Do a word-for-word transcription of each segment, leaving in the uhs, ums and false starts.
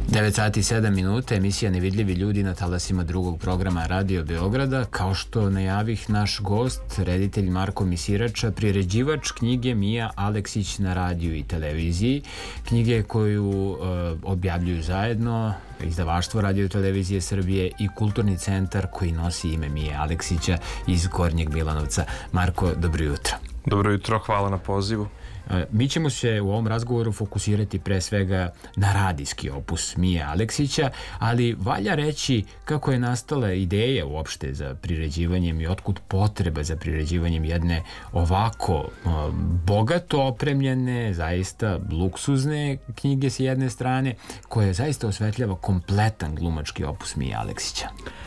devet sati i sedam minuta, emisija Nevidljivi ljudi na talasima drugog programa Radio Beograda. Kao što najavih, naš gost, reditelj Marko Misirača, priređivač knjige Mija Aleksić na radiju i televiziji. Knjige koju uh, objavljuju zajedno izdavaštvo Radio Televizije Srbije i Kulturni centar koji nosi ime Mije Aleksića iz Gornjeg Milanovca. Marko, dobro jutro. Dobro jutro, hvala na pozivu. Mi ćemo se u ovom razgovoru fokusirati pre svega na radijski opus Mije Aleksića, ali valja reći kako je nastala ideja uopšte za priređivanjem i otkud potreba za priređivanjem jedne ovako bogato opremljene, zaista luksuzne knjige s jedne strane, koja zaista osvetljava kompletan glumački opus Mije Aleksića.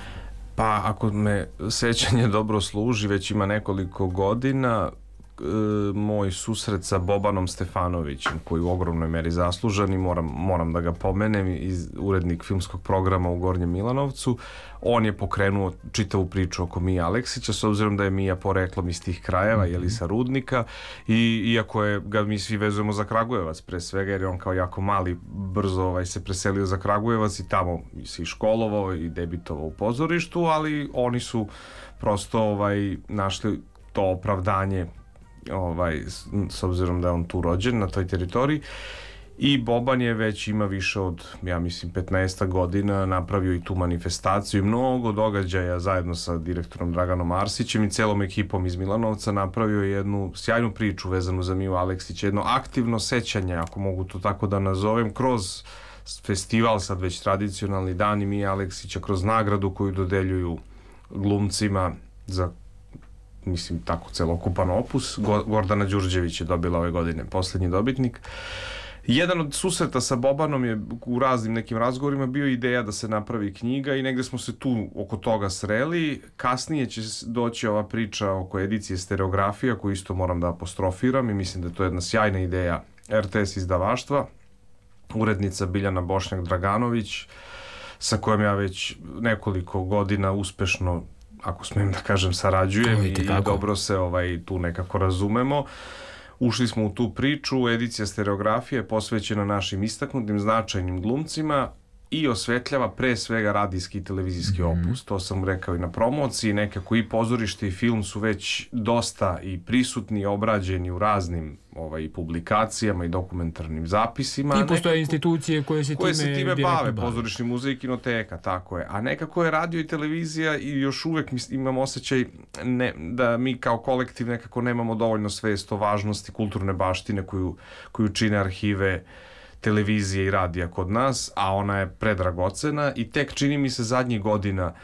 Pa ako me sećanje dobro služi, već ima nekoliko godina, moj susret sa Bobanom Stefanovićem, koji je u ogromnoj meri zaslužan i moram, moram da ga pomenem, iz, urednik filmskog programa u Gornjem Milanovcu. On je pokrenuo čitavu priču oko Mije Aleksića, s obzirom da je Mija poreklom iz tih krajeva, mm-hmm. jeli sa Rudnika, i iako je, ga mi svi vezujemo za Kragujevac pre svega, jer je on kao jako mali brzo ovaj, se preselio za Kragujevac i tamo se i školovao i debitovao u pozorištu, ali oni su prosto ovaj, našli to opravdanje, ovaj, s obzirom da je on tu rođen na toj teritoriji, i Boban je već ima više od, ja mislim, petnaest godina napravio i tu manifestaciju i mnogo događaja zajedno sa direktorom Draganom Arsićem i celom ekipom iz Milanovca. Napravio je jednu sjajnu priču vezanu za Miju Aleksića, jedno aktivno sećanje, ako mogu to tako da nazovem, kroz festival, sad već tradicionalni dani Mije Aleksića, kroz nagradu koju dodeljuju glumcima za, mislim, tako celokupan opus. Gordana Đurđević je dobila ove godine poslednji dobitnik. Jedan od susreta sa Bobanom je u raznim nekim razgovorima bio ideja da se napravi knjiga i negde smo se tu oko toga sreli. Kasnije će doći ova priča oko edicije stereografija, koju isto moram da apostrofiram i mislim da je to jedna sjajna ideja er te es izdavaštva. Urednica Biljana Bošnjak-Draganović, sa kojom ja već nekoliko godina uspešno, ako smijem da kažem, sarađujem i dobro se ovaj, tu nekako razumemo. Ušli smo u tu priču. Edicija stereografije je posvećena našim istaknutim značajnim glumcima i osvetljava pre svega radijski i televizijski mm-hmm. opus. To sam rekao i na promociji. Nekako i pozorište i film su već dosta i prisutni i obrađeni u raznim ovaj, publikacijama i dokumentarnim zapisima. I postoje institucije koje se koje time, se time bave, pozorišni muzej i kinoteka, tako je. A nekako je radio i televizija i još uvek imam osjećaj ne, da mi kao kolektiv nekako nemamo dovoljno svest o važnosti kulturne baštine koju, koju čine arhive televizije i radija kod nas, a ona je predragocena i tek čini mi se zadnjih godina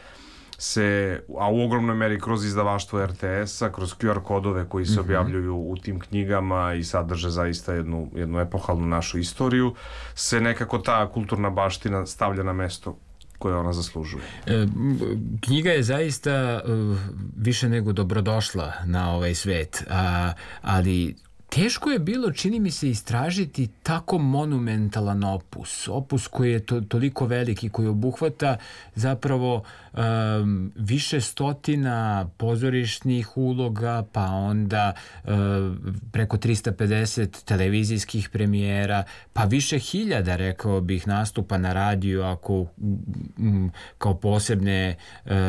se, a u ogromnoj meri kroz izdavaštvo er te es-a, kroz ku er kodove koji se mm-hmm. objavljuju u tim knjigama i sadrže zaista jednu, jednu epohalnu našu istoriju, se nekako ta kulturna baština stavlja na mesto koje ona zaslužuje. E, knjiga je zaista uh, više nego dobrodošla na ovaj svet, a, ali teško je bilo, čini mi se, istražiti tako monumentalan opus. Opus koji je to, toliko veliki, koji obuhvata zapravo um, više stotina pozorišnih uloga, pa onda um, preko trista pedeset televizijskih premijera, pa više hiljada, rekao bih, nastupa na radiju, ako um, kao posebne uh,